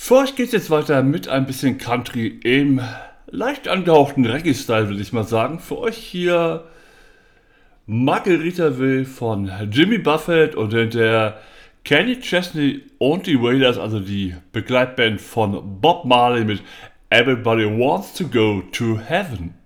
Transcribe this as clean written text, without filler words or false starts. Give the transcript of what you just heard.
Für euch geht's jetzt weiter mit ein bisschen Country im leicht angehauchten Reggae-Style, würde ich mal sagen. Für euch hier Margaritaville von Jimmy Buffett und der Kenny Chesney und die Wailers, also die Begleitband von Bob Marley mit Everybody Wants to Go to Heaven.